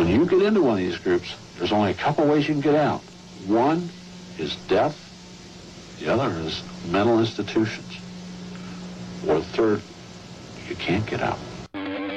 When you get into one of these groups, there's only a couple ways you can get out. One is death. The other is mental institutions. Or third, you can't get out.